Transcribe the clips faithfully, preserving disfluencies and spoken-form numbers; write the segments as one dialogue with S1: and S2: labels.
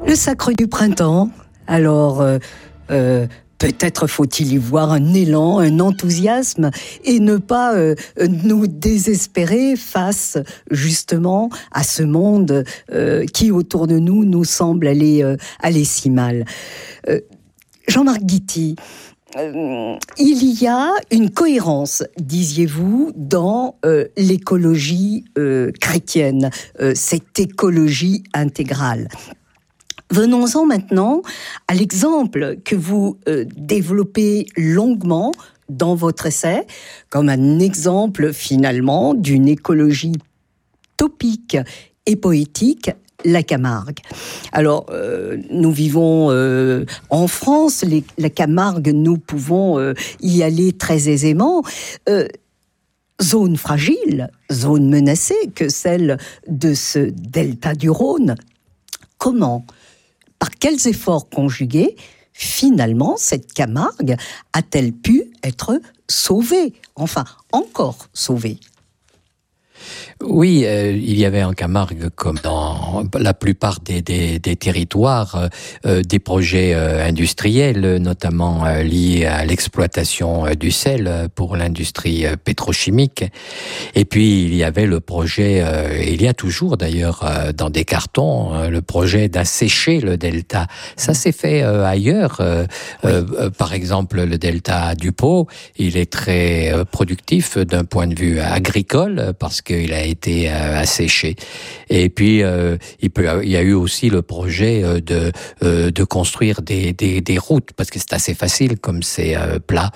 S1: Le sacre du printemps, alors euh, euh, peut-être faut-il y voir un élan, un enthousiasme et ne pas euh, nous désespérer face justement à ce monde euh, qui autour de nous nous semble aller, euh, aller si mal. Euh, Jean-Marc Guitty, Euh, il y a une cohérence, disiez-vous, dans euh, l'écologie euh, chrétienne, euh, cette écologie intégrale. Venons-en maintenant à l'exemple que vous euh, développez longuement dans votre essai, comme un exemple finalement d'une écologie topique et poétique, la Camargue. Alors, euh, nous vivons euh, en France, les, la Camargue, nous pouvons euh, y aller très aisément. Euh, zone fragile, zone menacée que celle de ce delta du Rhône. Comment, par quels efforts conjugués, finalement, cette Camargue a-t-elle pu être sauvée, enfin, encore sauvée ?
S2: Oui, euh, il y avait en Camargue, comme dans la plupart des, des, des territoires, euh, des projets euh, industriels, notamment euh, liés à l'exploitation euh, du sel pour l'industrie euh, pétrochimique. Et puis, il y avait le projet, euh, il y a toujours d'ailleurs euh, dans des cartons, euh, le projet d'assécher le delta. Ça s'est fait euh, ailleurs. Euh, oui. euh, par exemple, le delta du Pô, il est très euh, productif d'un point de vue agricole parce qu'il a été euh, asséché. Et puis euh, il, peut, il y a eu aussi le projet euh, de euh, de construire des, des des routes parce que c'est assez facile comme c'est euh, plat.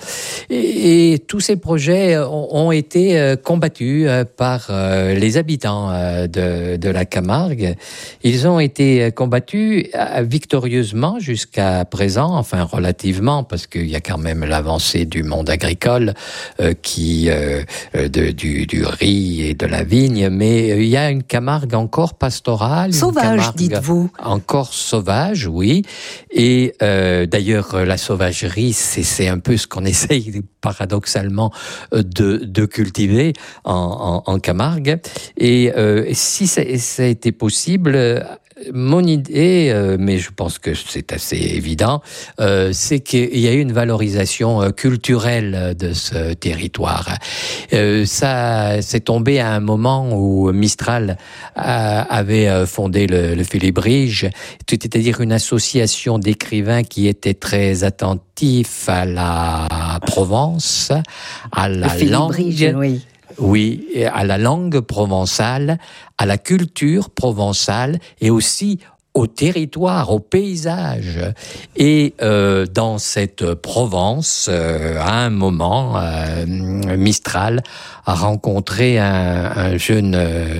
S2: Et, et tous ces projets ont, ont été euh, combattus euh, par euh, les habitants euh, de de la Camargue. Ils ont été combattus euh, victorieusement jusqu'à présent, enfin relativement, parce qu'il y a quand même l'avancée du monde agricole euh, qui euh, de du du riz et de la vigne, mais il y a une Camargue encore pastorale.
S1: Sauvage, dites-vous.
S2: Encore sauvage, oui. Et euh, d'ailleurs, la sauvagerie, c'est, c'est un peu ce qu'on essaye paradoxalement de, de cultiver en, en, en Camargue. Et euh, si ça, ça a été possible, mon idée, euh, mais je pense que c'est assez évident, euh, c'est qu'il y a eu une valorisation euh, culturelle de ce territoire. Euh, ça s'est tombé à un moment où Mistral a, avait fondé le, le Félibrige, c'est-à-dire une association d'écrivains qui étaient très attentifs à la Provence, à la langue.
S1: Oui.
S2: Oui, à la langue provençale, à la culture provençale et aussi au territoire, au paysage. Et euh, dans cette Provence, euh, à un moment, euh, Mistral a rencontré un, un jeune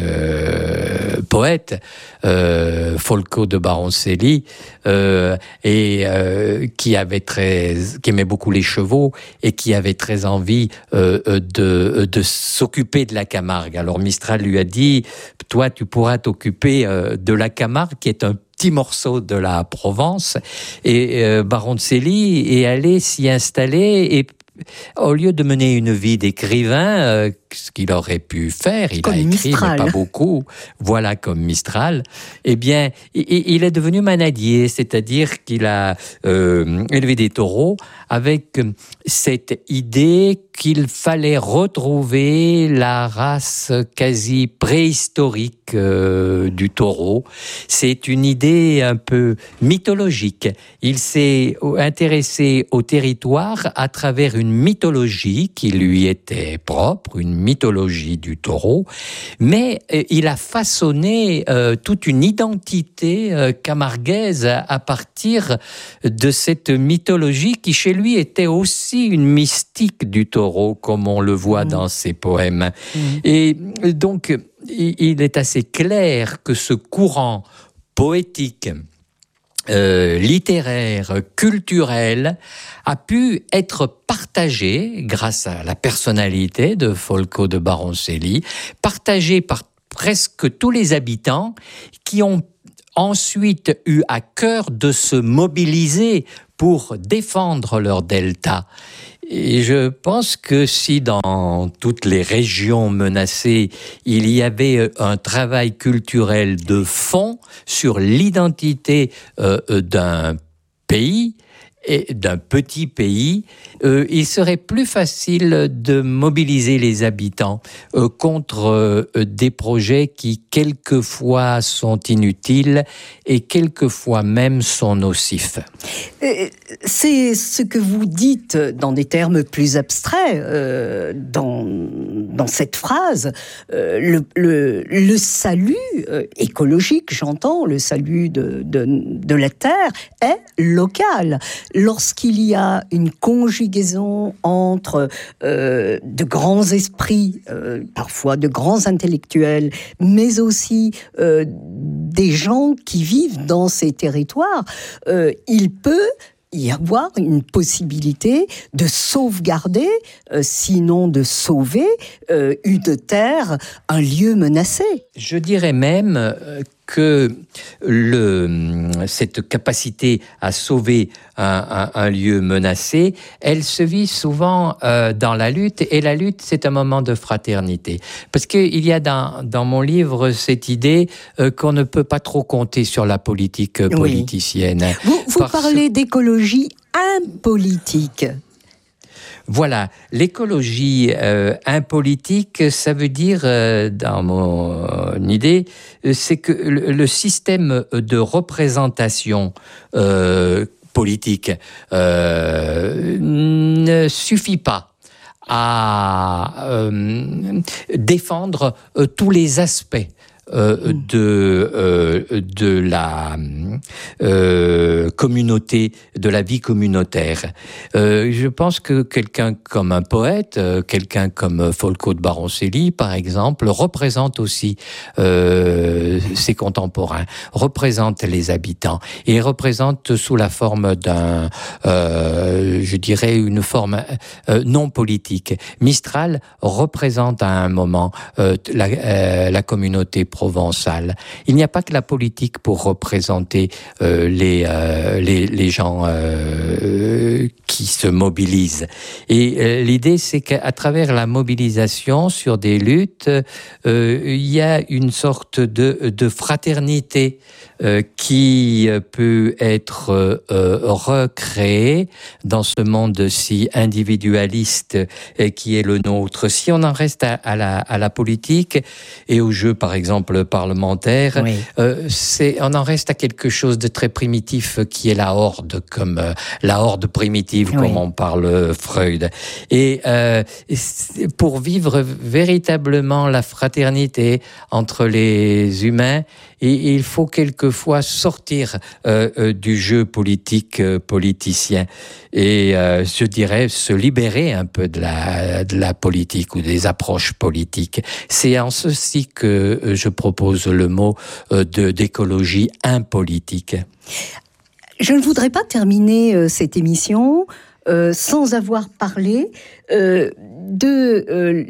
S2: euh, poète, euh, Folco de Baroncelli, euh, et euh, qui avait très, qui aimait beaucoup les chevaux et qui avait très envie euh, de, de s'occuper de la Camargue. Alors Mistral lui a dit: toi, tu pourras t'occuper euh, de la Camargue, qui est un petit morceau de la Provence. Et euh, Baroncelli est allé s'y installer et au lieu de mener une vie d'écrivain, euh, ce qu'il aurait pu faire, il
S1: comme
S2: a écrit,
S1: Mistral.
S2: mais pas beaucoup, voilà, comme Mistral, eh bien, il, il est devenu manadier, c'est-à-dire qu'il a euh, élevé des taureaux avec cette idée qu'il fallait retrouver la race quasi préhistorique euh, du taureau. C'est une idée un peu mythologique. Il s'est intéressé au territoire à travers une mythologie qui lui était propre, une mythologie du taureau, mais euh, il a façonné euh, toute une identité euh, camarguaise à, à partir de cette mythologie qui chez lui était aussi une mystique du taureau, comme on le voit mmh. dans ses poèmes. Mmh. Et donc, il est assez clair que ce courant poétique, Euh, littéraire, culturel, a pu être partagé grâce à la personnalité de Folco de Baroncelli, partagé par presque tous les habitants qui ont ensuite eu à cœur de se mobiliser pour défendre leur delta. Et je pense que si dans toutes les régions menacées, il y avait un travail culturel de fond sur l'identité euh, d'un pays, et d'un petit pays, euh, il serait plus facile de mobiliser les habitants euh, contre euh, des projets qui quelquefois sont inutiles et quelquefois même sont nocifs.
S1: C'est ce que vous dites dans des termes plus abstraits euh, dans, dans cette phrase. Euh, le, le, le salut euh, écologique, j'entends, le salut de, de, de la Terre est local. Lorsqu'il y a une conjugaison entre euh, de grands esprits, euh, parfois de grands intellectuels, mais aussi euh, des gens qui vivent dans ces territoires, euh, il peut y avoir une possibilité de sauvegarder, euh, sinon de sauver, euh, une terre, un lieu menacé.
S2: Je dirais même euh, que le, cette capacité à sauver un, un, un lieu menacé, elle se vit souvent euh, dans la lutte, et la lutte, c'est un moment de fraternité. Parce qu'il y a dans, dans mon livre cette idée euh, qu'on ne peut pas trop compter sur la politique euh, politicienne.
S1: Oui. Vous, vous Parce... parlez d'écologie impolitique.
S2: Voilà, l'écologie euh, impolitique, ça veut dire, euh, dans mon euh, idée, c'est que le, le système de représentation euh, politique euh, ne suffit pas à euh, défendre euh, tous les aspects Euh, de, euh, de la euh, communauté, de la vie communautaire. Euh, je pense que quelqu'un comme un poète, euh, quelqu'un comme Folco de Baroncelli, par exemple, représente aussi euh, ses contemporains, représente les habitants, et représente sous la forme d'un, euh, je dirais, une forme euh, non politique. Mistral représente à un moment euh, la, euh, la communauté provençale. Il n'y a pas que la politique pour représenter euh, les, euh, les, les gens euh, qui se mobilisent. Et euh, l'idée, c'est qu'à travers la mobilisation sur des luttes, euh, il y a une sorte de, de fraternité euh, qui peut être euh, recréée dans ce monde si individualiste euh, qui est le nôtre. Si on en reste à, à, la, à la politique et au jeu, par exemple, parlementaire, oui. euh, c'est, on en reste à quelque chose de très primitif qui est la horde, comme euh, la horde primitive, oui. comme on parle Freud. Et euh, pour vivre véritablement la fraternité entre les humains, et il faut quelquefois sortir euh, euh, du jeu politique euh, politicien et euh, je dirais se libérer un peu de la, de la politique ou des approches politiques. C'est en ceci que euh, je propose le mot euh, de, d'écologie impolitique.
S1: Je ne voudrais pas terminer euh, cette émission euh, sans avoir parlé euh, de... Euh,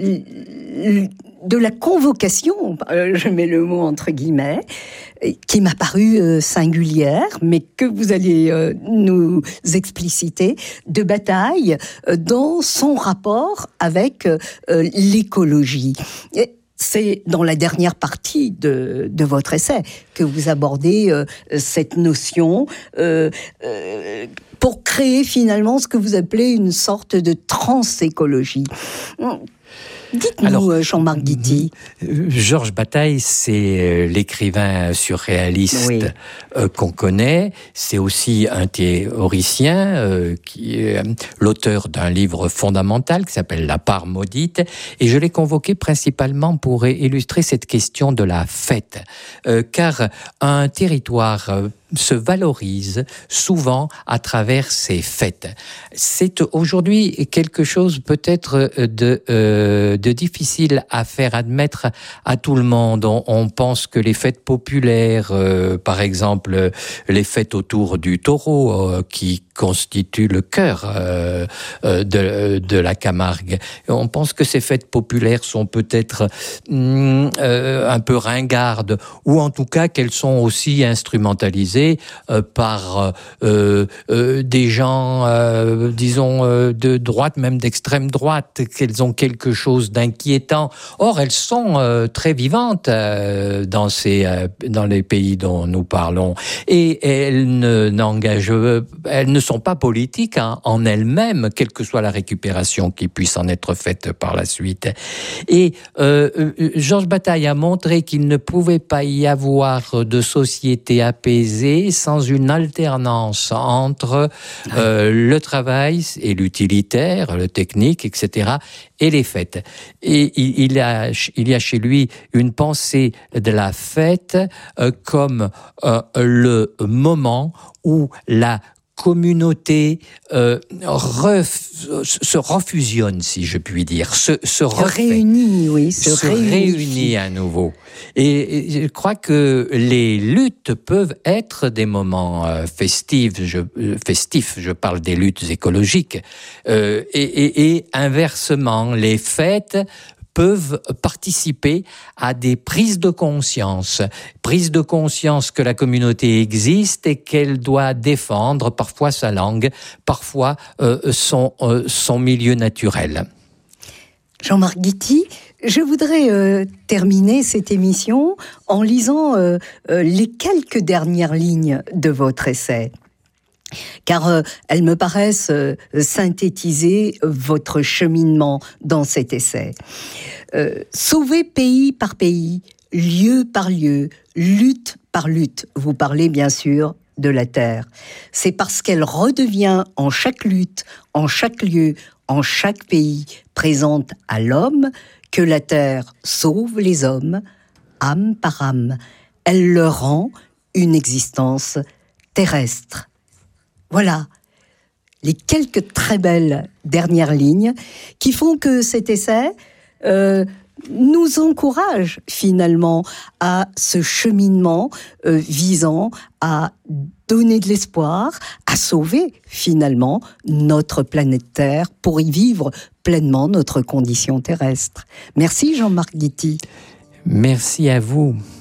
S1: l- de la convocation, je mets le mot entre guillemets, qui m'a paru singulière, mais que vous allez nous expliciter, de Bataille dans son rapport avec l'écologie. Et c'est dans la dernière partie de, de votre essai que vous abordez euh, cette notion euh, euh, pour créer finalement ce que vous appelez une sorte de transécologie. Dites-nous, alors, Jean-Marc Guity.
S2: Georges Bataille, c'est l'écrivain surréaliste oui. euh, qu'on connaît. C'est aussi un théoricien, euh, qui est l'auteur d'un livre fondamental qui s'appelle La part maudite. Et je l'ai convoqué principalement pour illustrer cette question de la fête. Euh, car un territoire euh, se valorise souvent à travers ses fêtes. C'est aujourd'hui quelque chose peut-être de, euh, de difficile à faire admettre à tout le monde. On, on pense que les fêtes populaires, euh, par exemple les fêtes autour du taureau, euh, qui constituent le cœur euh, de, de la Camargue, on pense que ces fêtes populaires sont peut-être hum, euh, un peu ringardes, ou en tout cas qu'elles sont aussi instrumentalisées posée euh, par euh, euh, des gens, euh, disons, euh, de droite, même d'extrême droite, qu'elles ont quelque chose d'inquiétant. Or, elles sont euh, très vivantes euh, dans, ces, euh, dans les pays dont nous parlons. Et elles ne, n'engagent, elles ne sont pas politiques hein, en elles-mêmes, quelle que soit la récupération qui puisse en être faite par la suite. Et euh, Georges Bataille a montré qu'il ne pouvait pas y avoir de société apaisée sans une alternance entre euh, le travail et l'utilitaire, le technique, et cetera, et les fêtes. Et il, il, a, il y a chez lui une pensée de la fête euh, comme euh, le moment où la communauté euh, ref, se refusionne, si je puis dire, se, se refait,
S1: réunit, oui, se,
S2: se réunit à nouveau. Et, et je crois que les luttes peuvent être des moments euh, festifs. Je, euh, festifs, je parle des luttes écologiques. Euh, et, et, et inversement, les fêtes peuvent participer à des prises de conscience, prises de conscience que la communauté existe et qu'elle doit défendre parfois sa langue, parfois euh, son, euh, son milieu naturel.
S1: Jean-Marc Guitty, je voudrais euh, terminer cette émission en lisant euh, euh, les quelques dernières lignes de votre essai. Car euh, elles me paraissent euh, synthétiser votre cheminement dans cet essai. Euh, sauver pays par pays, lieu par lieu, lutte par lutte. Vous parlez bien sûr de la terre. C'est parce qu'elle redevient en chaque lutte, en chaque lieu, en chaque pays, présente à l'homme, que la terre sauve les hommes, âme par âme. Elle leur rend une existence terrestre. Voilà les quelques très belles dernières lignes qui font que cet essai euh, nous encourage finalement à ce cheminement euh, visant à donner de l'espoir, à sauver finalement notre planète Terre pour y vivre pleinement notre condition terrestre. Merci Jean-Marc Guitty.
S2: Merci à vous.